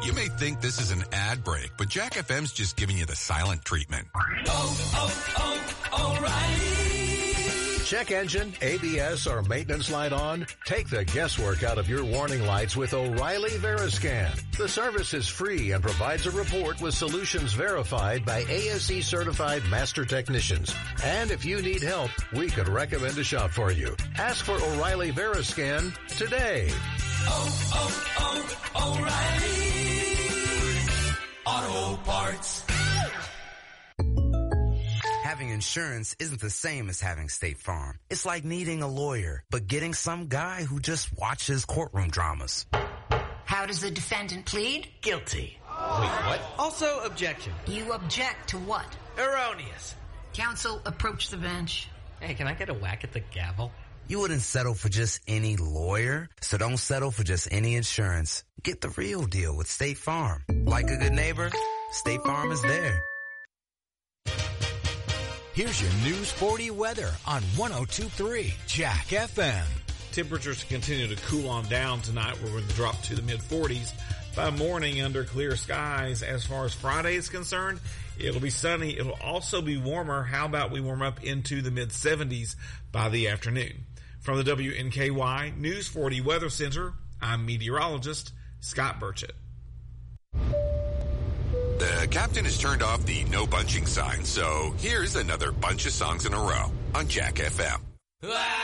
You may think this is an ad break, but Jack FM's just giving you the silent treatment. O'Reilly. Check engine, ABS, or maintenance light on? Take the guesswork out of your warning lights with O'Reilly Veriscan. The service is free and provides a report with solutions verified by ASE certified master technicians. And if you need help, we could recommend a shop for you. Ask for O'Reilly Veriscan today. O'Reilly Auto Parts. Having insurance isn't the same as having State Farm. It's like needing a lawyer, but getting some guy who just watches courtroom dramas. How does the defendant plead? Guilty. Wait, what? Also, objection. You object to what? Erroneous. Counsel, approach the bench. Hey, can I get a whack at the gavel? You wouldn't settle for just any lawyer, so don't settle for just any insurance. Get the real deal with State Farm. Like a good neighbor, State Farm is there. Here's your News 40 weather on 102.3 Jack FM. Temperatures continue to cool on down tonight. We're going to drop to the mid-40s by morning under clear skies. As far as Friday is concerned, it'll be sunny. It'll also be warmer. How about we warm up into the mid-70s by the afternoon? From the WNKY News 40 Weather Center, I'm meteorologist Scott Burchett. The captain has turned off the no bunching sign, so here's another bunch of songs in a row on Jack FM.